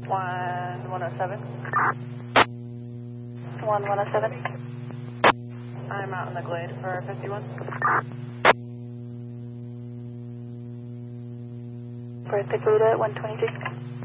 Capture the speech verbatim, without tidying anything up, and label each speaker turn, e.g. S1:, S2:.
S1: One, one oh seven.
S2: One, one oh seven.
S1: I'm out in the glade for fifty-one.
S2: For the glade at one twenty-three.